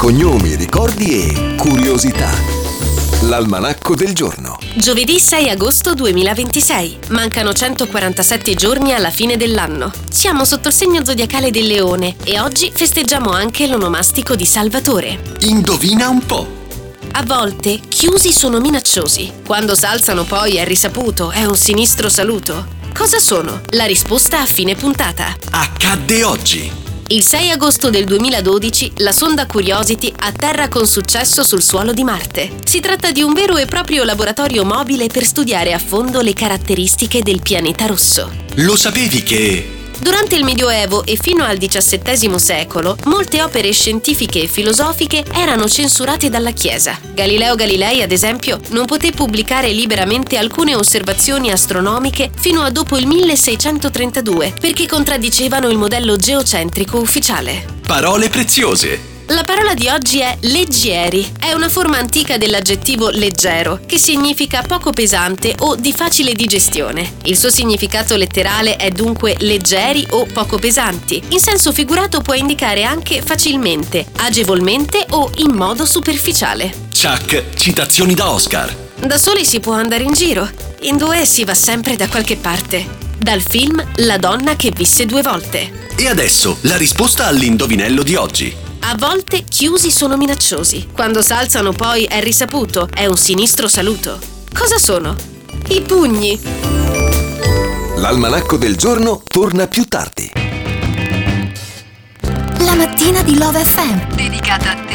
cognomi, ricordi e curiosità. L'almanacco del giorno. Giovedì 6 agosto 2026. Mancano 147 giorni alla fine dell'anno. Siamo sotto il segno zodiacale del Leone e oggi festeggiamo anche l'onomastico di Salvatore. Indovina un po'. A volte chiusi sono minacciosi. Quando s'alzano poi è risaputo, è un sinistro saluto. Cosa sono? La risposta a fine puntata. Accadde oggi. Il 6 agosto del 2012 la sonda Curiosity atterra con successo sul suolo di Marte. Si tratta di un vero e proprio laboratorio mobile per studiare a fondo le caratteristiche del pianeta rosso. Lo sapevi che... Durante il Medioevo e fino al XVII secolo, molte opere scientifiche e filosofiche erano censurate dalla Chiesa. Galileo Galilei, ad esempio, non poté pubblicare liberamente alcune osservazioni astronomiche fino a dopo il 1632, perché contraddicevano il modello geocentrico ufficiale. Parole preziose. La parola di oggi è leggieri. È una forma antica dell'aggettivo leggero, che significa poco pesante o di facile digestione. Il suo significato letterale è dunque leggeri o poco pesanti. In senso figurato può indicare anche facilmente, agevolmente o in modo superficiale. Chuck, citazioni da Oscar. Da soli si può andare in giro, in due si va sempre da qualche parte. Dal film La donna che visse due volte. E adesso la risposta all'indovinello di oggi. A volte chiusi sono minacciosi. Quando s'alzano poi è risaputo, è un sinistro saluto. Cosa sono? I pugni. L'almanacco del giorno torna più tardi. La mattina di Love FM. Dedicata a te.